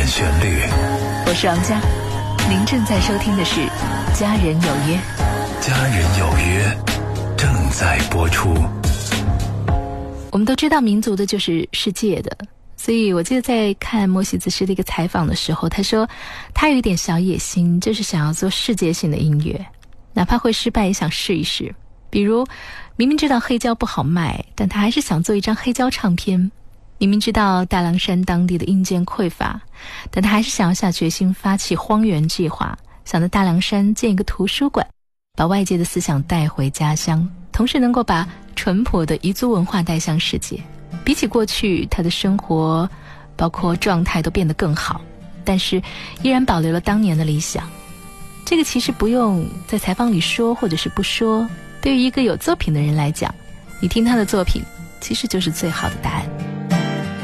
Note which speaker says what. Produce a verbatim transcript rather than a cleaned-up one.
Speaker 1: 点旋律。
Speaker 2: 我是王佳，您正在收听的是《家人有约》。
Speaker 1: 家人有约正在播出。
Speaker 2: 我们都知道民族的就是世界的，所以我记得在看莫西子诗的一个采访的时候，他说他有一点小野心，就是想要做世界性的音乐，哪怕会失败也想试一试。比如明明知道黑胶不好卖，但他还是想做一张黑胶唱片。明明知道大凉山当地的硬件匮乏，但他还是想要下决心发起荒原计划，想在大凉山建一个图书馆，把外界的思想带回家乡，同时能够把淳朴的彝族文化带向世界。比起过去，他的生活包括状态都变得更好，但是依然保留了当年的理想。这个其实不用在采访里说或者是不说，对于一个有作品的人来讲，你听他的作品其实就是最好的答案。